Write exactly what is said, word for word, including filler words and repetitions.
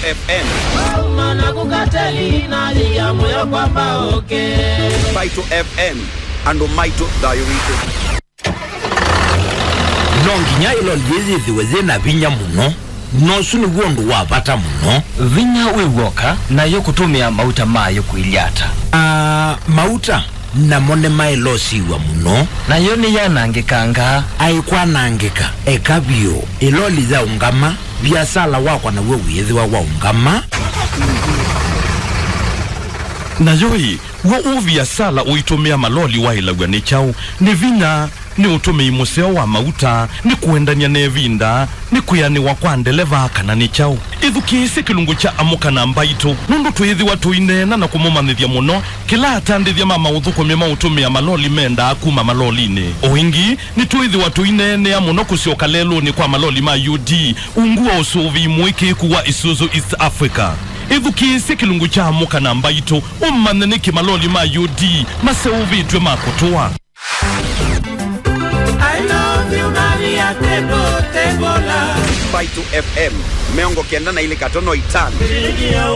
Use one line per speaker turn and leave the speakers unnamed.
F M.
Mana kukateli na ya moyo kwa baoke.
Baito F M ando Maito Diorito.
Nonginya ilo lizi wezena vinya muno. No suni wondu wapata muno.
Vinya wewoka na yo kutumia mauta mayo kuiliata.
Ah, uh, mauta na mone mailosi wa muno.
Na yoni ya nangekanga.
Aikwa nangeka. Ekabio. Iloli za ungama. Biasala wakwa na wewe yezi wa ungama.
Na yoi, wo uvia sala uitomea maloli wa ilagwa ni chao. Ni vinya, ni utomei museo wa mauta, ni kuendanya nevinda, ni kuyani wakwandeleva kana ni chao. Idhu kiisi kilungu cha amuka na mbaito, nundu tuithi watu inena na kumomanithia muno, kila atandithia mama uthuko mima utomea maloli menda akuma maloline. Oingi, ni tuithi watu inene ya muno kusioka lelo ni kwa maloli ma U D, ungua usuvi mwiki kuwa Isuzu East Africa. Idhu kiisi kilungu cha amuka na mbaito, umaneniki maloli ma U D, maseuvi dwe makotoa.
I love you Maria Tebo Tebola.
Baito F M meongo kenda na ile katono itano.